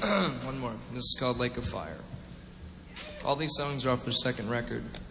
One more. This is called Lake of Fire. All these songs are off their second record.